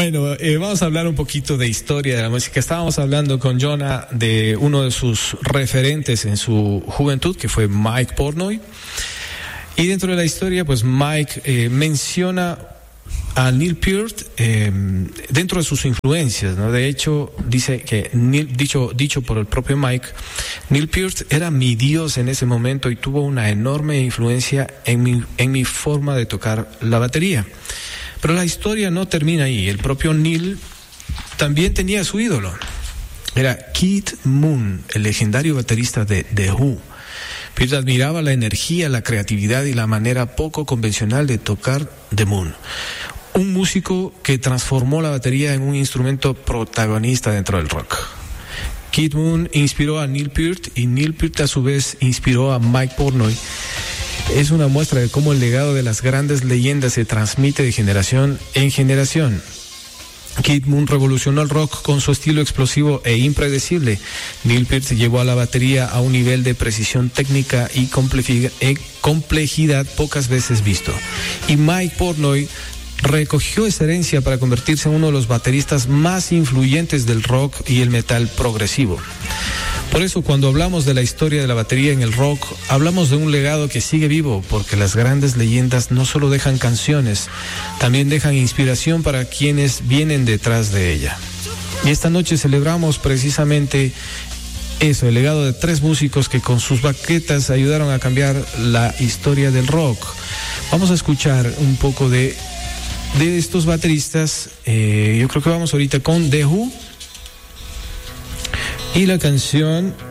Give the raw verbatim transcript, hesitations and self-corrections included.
Bueno, eh, vamos a hablar un poquito de historia de la música. Estábamos hablando con Jonah de uno de sus referentes en su juventud, que fue Mike Portnoy. Y dentro de la historia, pues Mike eh, menciona a Neil Peart eh, dentro de sus influencias, ¿no? De hecho, dice que, Neil, dicho, dicho por el propio Mike, Neil Peart era mi Dios en ese momento y tuvo una enorme influencia en mi, en mi forma de tocar la batería. Pero la historia no termina ahí. El propio Neil también tenía su ídolo. Era Keith Moon, el legendario baterista de The Who. Peart admiraba la energía, la creatividad y la manera poco convencional de tocar de Moon. Un músico que transformó la batería en un instrumento protagonista dentro del rock. Keith Moon inspiró a Neil Peart y Neil Peart a su vez inspiró a Mike Portnoy. Es una muestra de cómo el legado de las grandes leyendas se transmite de generación en generación. Keith Moon revolucionó el rock con su estilo explosivo e impredecible. Neil Peart llevó a la batería a un nivel de precisión técnica y complejidad pocas veces visto. Y Mike Portnoy recogió esa herencia para convertirse en uno de los bateristas más influyentes del rock y el metal progresivo. Por eso, cuando hablamos de la historia de la batería en el rock, hablamos de un legado que sigue vivo, porque las grandes leyendas no solo dejan canciones, también dejan inspiración para quienes vienen detrás de ella. Y esta noche celebramos precisamente eso, el legado de tres músicos que con sus baquetas ayudaron a cambiar la historia del rock. Vamos a escuchar un poco de, de estos bateristas. Eh, yo creo que vamos ahorita con The Who. Y la canción